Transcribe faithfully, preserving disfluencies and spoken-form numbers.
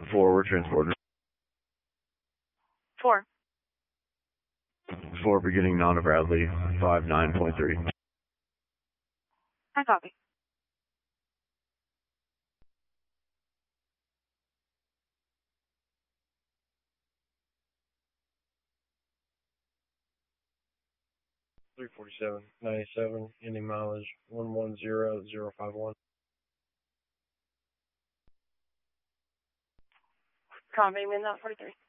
Four, we're transporting. Four. Four, beginning Nana Bradley, five nine point three. I copy. three forty-seven ninety-seven, ending mileage one one zero zero five one. Copy, Midnight forty-three.